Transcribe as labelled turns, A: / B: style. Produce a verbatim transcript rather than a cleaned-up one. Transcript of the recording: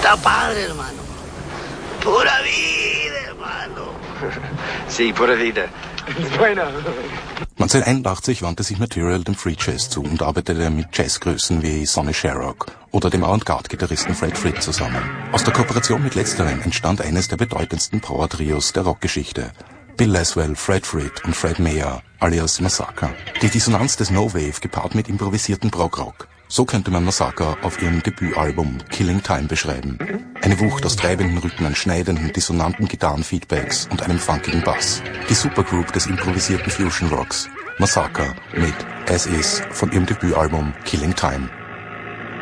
A: Está padre, hermano. Pura vida, hermano.
B: Sí, pura vida.
C: Bueno.
D: neunzehnhunderteinundachtzig wandte sich Material dem Free Jazz zu und arbeitete mit Jazzgrößen wie Sonny Sharrock oder dem Avantgarde-Gitarristen Fred Frith zusammen. Aus der Kooperation mit letzterem entstand eines der bedeutendsten Power-Trios der Rockgeschichte. Bill Laswell, Fred Frith und Fred Meyer, alias Massacre. Die Dissonanz des No-Wave gepaart mit improvisierten Prog-Rock. So könnte man Massacre auf ihrem Debütalbum Killing Time beschreiben. Eine Wucht aus treibenden Rhythmen, schneidenden, dissonanten Gitarrenfeedbacks und einem funkigen Bass. Die Supergroup des improvisierten Fusion Rocks. Massacre mit As Is von ihrem Debütalbum Killing Time.